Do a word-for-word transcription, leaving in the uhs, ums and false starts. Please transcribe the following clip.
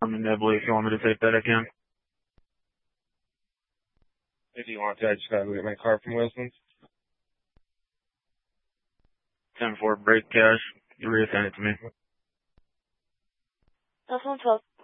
from the Nibley. If you want me to take that, I can. If you want to, I just gotta go get my car from Wilson's. ten four break cash. You reassign it to me. Telephone twelve.